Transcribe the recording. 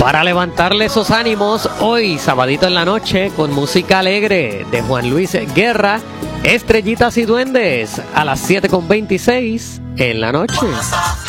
para levantarle esos ánimos hoy, sabadito en la noche, con música alegre de Juan Luis Guerra, Estrellitas y Duendes, a las 7:26 en la noche.